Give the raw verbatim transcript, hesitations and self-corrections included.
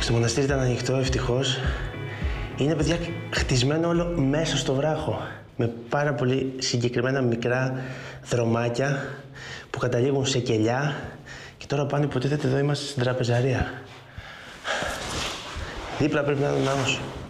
Εντάξει, το μοναστήρι ήταν ανοιχτό, ευτυχώς. Είναι, παιδιά, χτισμένο όλο μέσα στο βράχο. Με πάρα πολύ συγκεκριμένα μικρά δρομάκια που καταλήγουν σε κελιά. Και τώρα πάνω υποτίθεται εδώ είμαστε στην τραπεζαρία. Δίπλα πρέπει να είναι ο ναός.